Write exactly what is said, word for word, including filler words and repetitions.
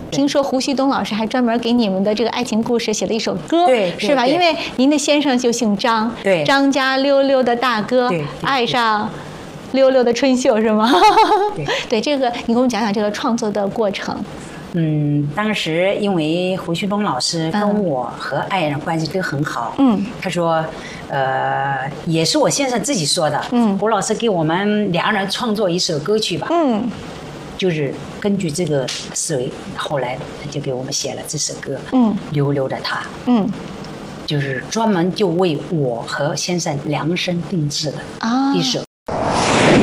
听说胡旭东老师还专门给你们的这个爱情故事写了一首歌， 对， 是吧？因为您的先生就姓张， 对， 张家溜溜的大哥， 对， 爱上溜溜的春秀是吗？ 对， 对，这个你给我们讲讲这个创作的过程。 嗯，当时因为胡旭东老师跟我和爱人关系都很好，嗯，他说，呃，也是我先生自己说的，嗯，胡老师给我们两人创作一首歌曲吧，嗯，就是根据这个思维，后来他就给我们写了这首歌，嗯，溜溜的他，嗯，就是专门就为我和先生量身定制的一首